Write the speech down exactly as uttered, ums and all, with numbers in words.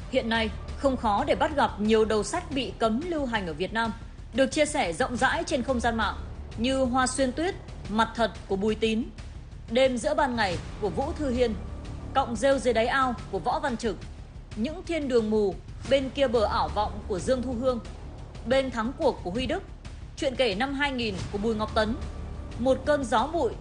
Hiện nay, không khó để bắt gặp nhiều đầu sách bị cấm lưu hành ở Việt Nam, được chia sẻ rộng rãi trên không gian mạng như Hoa Xuyên Tuyết, Mặt Thật của Bùi Tín, Đêm Giữa Ban Ngày của Vũ Thư Hiên, Cọng Rêu Dưới Đáy Ao của Võ Văn Trực, Những Thiên Đường Mù, Bên Kia Bờ Ảo Vọng của Dương Thu Hương, Bên Thắng Cuộc của Huy Đức, Chuyện Kể Năm hai nghìn của Bùi Ngọc Tấn, Một Cơn Gió Bụi